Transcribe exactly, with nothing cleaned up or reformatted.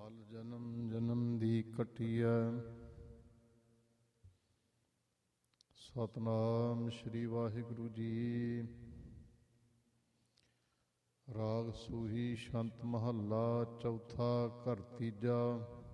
ਹਲ ਜਨਮ ਜਨਮ ਦੀ ਕਟਿਐ। ਸਤਿਨਾਮ ਸ੍ਰੀ ਵਾਹਿਗੁਰੂ ਜੀ। ਰਾਗ ਸੂਹੀ ਛੰਤ ਮਹੱਲਾ ਚੌਥਾ, ਘਰ ਤੀਜਾ।